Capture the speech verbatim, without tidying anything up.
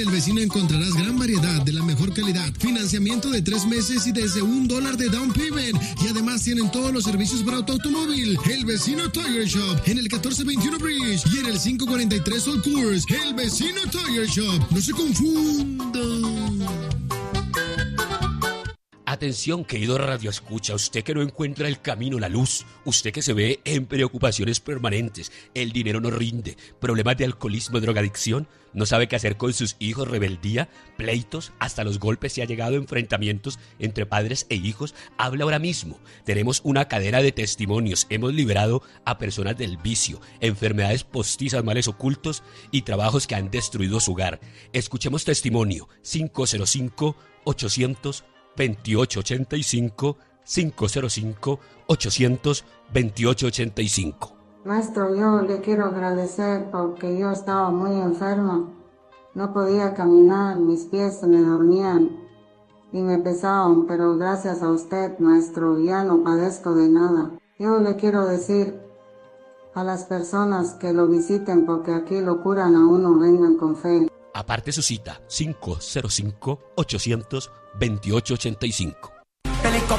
El Vecino encontrarás gran variedad de la mejor calidad, financiamiento de tres meses y desde un dólar de down payment. Y además tienen todos los servicios para tu automóvil. El Vecino Tire Shop en el catorce veintiuno Bridge y en el cinco cuarenta y tres Old Course. El Vecino Tire Shop. No se confundan. Atención, querido Radio Escucha, usted que no encuentra el camino, la luz, usted que se ve en preocupaciones permanentes, el dinero no rinde, problemas de alcoholismo, drogadicción, no sabe qué hacer con sus hijos, rebeldía, pleitos, hasta los golpes, se ha llegado a enfrentamientos entre padres e hijos, habla ahora mismo. Tenemos una cadena de testimonios, hemos liberado a personas del vicio, enfermedades postizas, males ocultos y trabajos que han destruido su hogar. Escuchemos testimonio, cinco cero cinco, ochocientos, veintiocho ochenta y cinco, cinco cero cinco, ochocientos, veintiocho ochenta y cinco. Maestro, yo le quiero agradecer porque yo estaba muy enferma, no podía caminar, mis pies se me dormían y me pesaban, pero gracias a usted, maestro, ya no padezco de nada. Yo le quiero decir a las personas que lo visiten, porque aquí lo curan a uno, vengan con fe. Aparte su cita, cinco cero cinco, ochocientos, veintiocho ochenta y cinco.